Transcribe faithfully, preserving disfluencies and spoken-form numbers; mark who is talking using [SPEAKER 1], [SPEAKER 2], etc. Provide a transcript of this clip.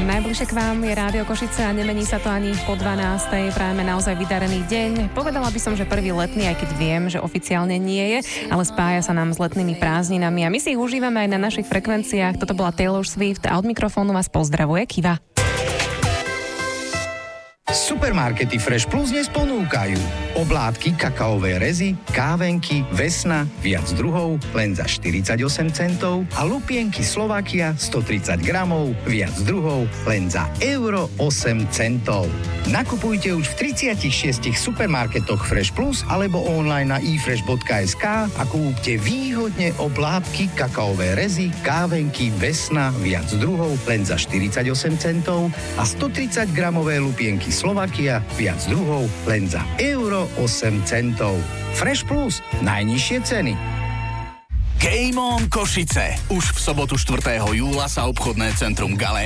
[SPEAKER 1] Najbližšie k vám je Rádio Košice a nemení sa to ani po dvanástej. Prajeme naozaj vydarený deň. Povedala by som, že prvý letný, aj keď viem, že oficiálne nie je, ale spája sa nám s letnými prázdninami a my si ich užívame aj na našich frekvenciách. Toto bola Taylor Swift a od mikrofónu vás pozdravuje Kiva.
[SPEAKER 2] Supermarkety Fresh Plus dnes ponúkajú oblátky kakaové rezy, kávenky, vesna, viac druhov, len za štyridsaťosem centov a lupienky Slovakia stotridsať gramov, viac druhov, len za euro osem centov. Nakupujte už v tridsiatich šiestich supermarketoch Fresh Plus alebo online na e fresh bodka es ká a kúpte výhodne oblátky kakaové rezy, kávenky, vesna, viac druhov, len za štyridsaťosem centov a stotridsať gramové lupienky Slovakia, viac druhov, len za euro osem centov. Fresh Plus, najnižšie ceny.
[SPEAKER 3] Game on Košice. Už v sobotu štvrtého júla sa obchodné centrum Galé